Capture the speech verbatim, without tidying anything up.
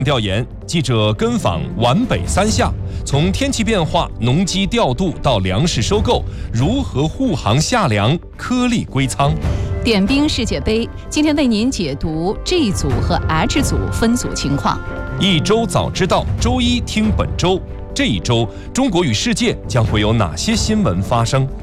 调研，记者跟访皖北三下，从天气变化、农机调度到粮食收购，如何护航下粮、颗粒归仓。 点兵世界杯，今天为您解读 G 组和 H 组分组情况。 一周早知道，周一听本周。这一周，中国与世界将会有哪些新闻发生？